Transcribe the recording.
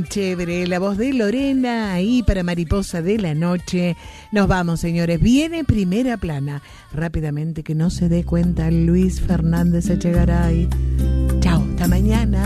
Bien chévere, la voz de Lorena ahí para Mariposa de la Noche. Nos vamos, señores. Viene Primera Plana. Rápidamente, que no se dé cuenta Luis Fernández Echegaray. Chao, hasta mañana.